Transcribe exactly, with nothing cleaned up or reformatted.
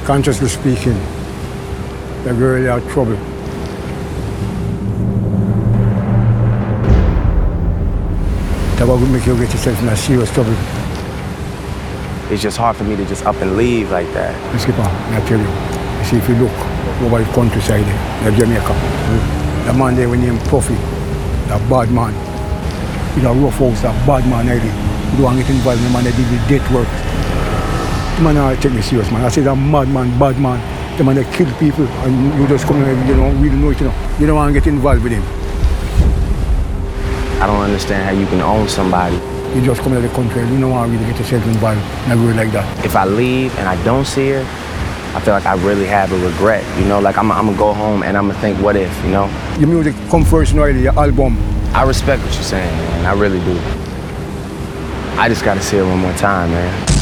Consciously speaking, the girl had trouble. That would make you get yourself in a serious trouble. It's just hard for me to just up and leave like that. Skipper, I tell you, you see if you look over the countryside there, in Jamaica, mm. the man there when named Puffy, that bad man, he's a rough house, that bad man really. You don't want to get involved in the man that did the death work. The man don't take me serious, man. I say that mad man, bad man, the man that kill people and you just come here, you don't really know it, you know. You don't want to get involved with him. I don't understand how you can own somebody. You just come to the country, you don't want to really get yourself involved in a girl like that. If I leave and I don't see her, I feel like I really have a regret, you know, like I'm, I'm gonna go home and I'm gonna think, what if, you know? Your music come first, you know, your album. I respect what you're saying, man, I really do. I just gotta see her one more time, man.